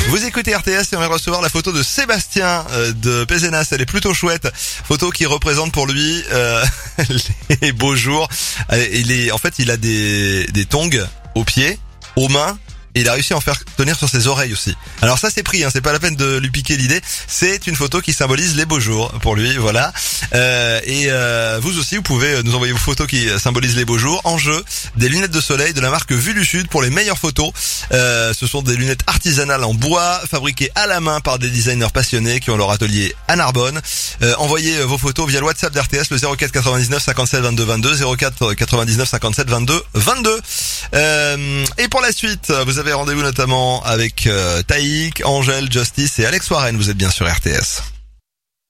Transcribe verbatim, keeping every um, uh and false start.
Vous écoutez R T S et on va recevoir la photo de Sébastien euh, de Pézenas. Elle est plutôt chouette. Photo qui représente pour lui euh, les beaux jours. Euh, il est, en fait, il a des, des tongs aux pieds, aux mains. Et il a réussi à en faire tenir sur ses oreilles aussi. Alors ça c'est pris, hein, c'est pas la peine de lui piquer l'idée. C'est une photo qui symbolise les beaux jours pour lui, voilà. Euh, et euh, vous aussi, vous pouvez nous envoyer vos photos qui symbolisent les beaux jours. En jeu, des lunettes de soleil de la marque Vue du Sud pour les meilleures photos. Euh, ce sont des lunettes artisanales en bois, fabriquées à la main par des designers passionnés qui ont leur atelier à Narbonne. Euh, envoyez vos photos via le WhatsApp d'R T S, le zéro quatre quatre-vingt-dix-neuf cinquante-sept vingt-deux vingt-deux, zéro quatre quatre-vingt-dix-neuf cinquante-sept vingt-deux vingt-deux. Euh, et pour la suite, vous avez rendez-vous notamment avec euh, Taïk, Angèle, Justice et Alex Warren. Vous êtes bien sur R T S.